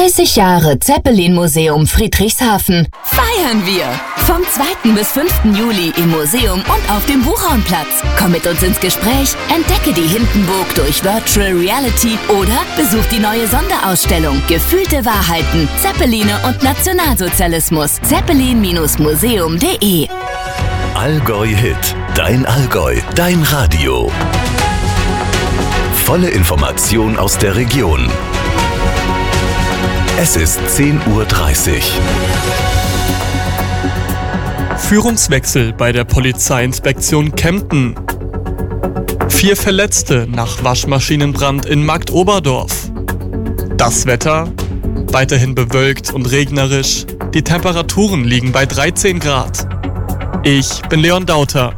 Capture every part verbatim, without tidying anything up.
dreißig Jahre Zeppelin-Museum Friedrichshafen. Feiern wir! Vom zweiten bis fünften Juli im Museum und auf dem Buchhornplatz. Komm mit uns ins Gespräch, entdecke die Hindenburg durch Virtual Reality oder besuch die neue Sonderausstellung Gefühlte Wahrheiten, Zeppeline und Nationalsozialismus. zeppelin Museum punkt de Allgäu Hit. Dein Allgäu. Dein Radio. Volle Information aus der Region. Es ist zehn Uhr dreißig. Führungswechsel bei der Polizeiinspektion Kempten. Vier Verletzte nach Waschmaschinenbrand in Marktoberdorf. Das Wetter? Weiterhin bewölkt und regnerisch. Die Temperaturen liegen bei dreizehn Grad. Ich bin Leon Dauter.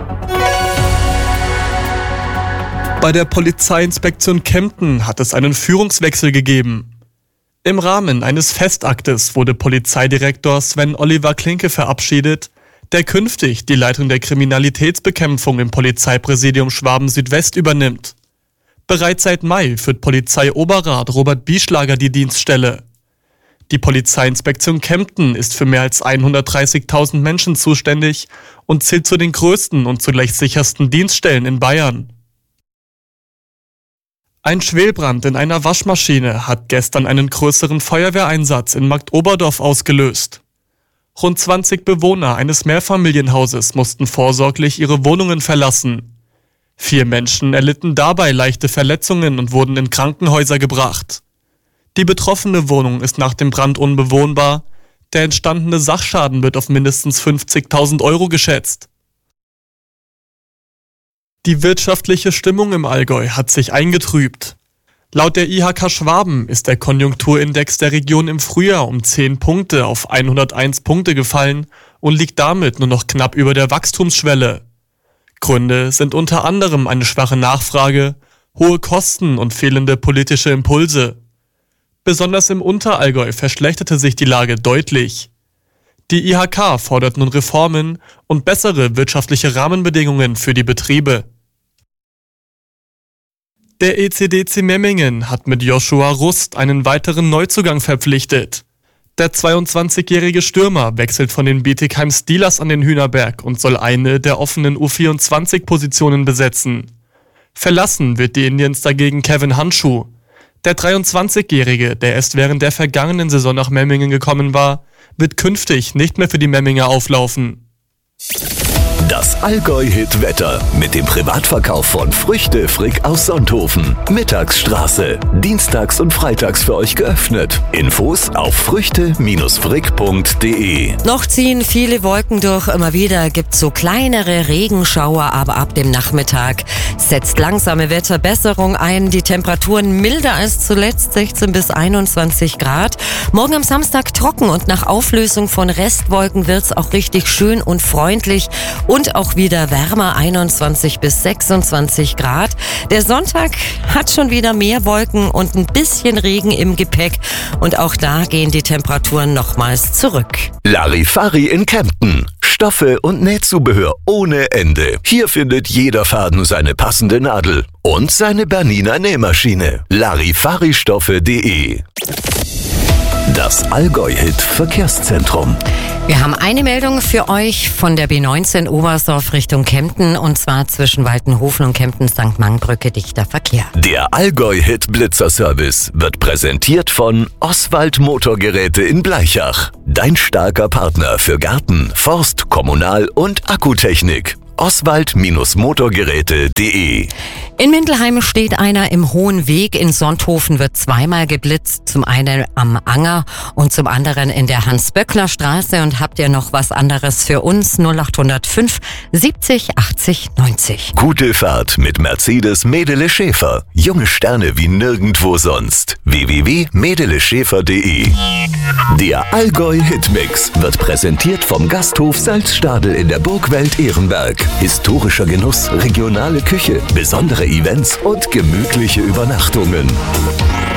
Bei der Polizeiinspektion Kempten hat es einen Führungswechsel gegeben. Im Rahmen eines Festaktes wurde Polizeidirektor Sven Oliver Klinke verabschiedet, der künftig die Leitung der Kriminalitätsbekämpfung im Polizeipräsidium Schwaben Südwest übernimmt. Bereits seit Mai führt Polizeioberrat Robert Bieschlager die Dienststelle. Die Polizeiinspektion Kempten ist für mehr als hundertdreißigtausend Menschen zuständig und zählt zu den größten und zugleich sichersten Dienststellen in Bayern. Ein Schwelbrand in einer Waschmaschine hat gestern einen größeren Feuerwehreinsatz in Marktoberdorf ausgelöst. Rund zwanzig Bewohner eines Mehrfamilienhauses mussten vorsorglich ihre Wohnungen verlassen. Vier Menschen erlitten dabei leichte Verletzungen und wurden in Krankenhäuser gebracht. Die betroffene Wohnung ist nach dem Brand unbewohnbar. Der entstandene Sachschaden wird auf mindestens fünfzigtausend Euro geschätzt. Die wirtschaftliche Stimmung im Allgäu hat sich eingetrübt. Laut der I H K Schwaben ist der Konjunkturindex der Region im Frühjahr um zehn Punkte auf hunderteins Punkte gefallen und liegt damit nur noch knapp über der Wachstumsschwelle. Gründe sind unter anderem eine schwache Nachfrage, hohe Kosten und fehlende politische Impulse. Besonders im Unterallgäu verschlechterte sich die Lage deutlich. Die I H K fordert nun Reformen und bessere wirtschaftliche Rahmenbedingungen für die Betriebe. Der E C D C Memmingen hat mit Joshua Rust einen weiteren Neuzugang verpflichtet. Der zweiundzwanzigjährige Stürmer wechselt von den Bietigheim Steelers an den Hühnerberg und soll eine der offenen U vierundzwanzig Positionen besetzen. Verlassen wird die Indians dagegen Kevin Handschuh. Der dreiundzwanzigjährige, der erst während der vergangenen Saison nach Memmingen gekommen war, wird künftig nicht mehr für die Memminger auflaufen. Das Allgäu-Hit-Wetter mit dem Privatverkauf von Früchte Frick aus Sonthofen. Mittagsstraße. Dienstags und freitags für euch geöffnet. Infos auf früchte frick punkt de. Noch ziehen viele Wolken durch. Immer wieder gibt's so kleinere Regenschauer, aber ab dem Nachmittag setzt langsame Wetterbesserung ein. Die Temperaturen milder als zuletzt, sechzehn bis einundzwanzig Grad. Morgen am Samstag trocken und nach Auflösung von Restwolken wird's auch richtig schön und freundlich. Und auch wieder wärmer, einundzwanzig bis sechsundzwanzig Grad. Der Sonntag hat schon wieder mehr Wolken und ein bisschen Regen im Gepäck. Und auch da gehen die Temperaturen nochmals zurück. Larifari in Kempten. Stoffe und Nähzubehör ohne Ende. Hier findet jeder Faden seine passende Nadel und seine Bernina Nähmaschine. Larifaristoffe punkt de. Das Allgäu-Hit Verkehrszentrum. Wir haben eine Meldung für euch von der B neunzehn Oberstdorf Richtung Kempten und zwar zwischen Waltenhofen und Kempten-Sankt Mangbrücke dichter Verkehr. Der Allgäu-Hit Blitzerservice wird präsentiert von Oswald Motorgeräte in Bleichach. Dein starker Partner für Garten, Forst, Kommunal- und Akkutechnik. Oswald Motorgeräte punkt de. In Mindelheim steht einer im Hohen Weg. In Sonthofen wird zweimal geblitzt. Zum einen am Anger und zum anderen in der Hans-Böckler-Straße. Und habt ihr noch was anderes für uns? null acht null fünf siebzig achtzig neunzig. Gute Fahrt mit Mercedes Medele Schäfer. Junge Sterne wie nirgendwo sonst. w w w punkt medele schäfer punkt de. Der Allgäu Hitmix wird präsentiert vom Gasthof Salzstadel in der Burgwelt Ehrenberg. Historischer Genuss, regionale Küche, besondere Events und gemütliche Übernachtungen.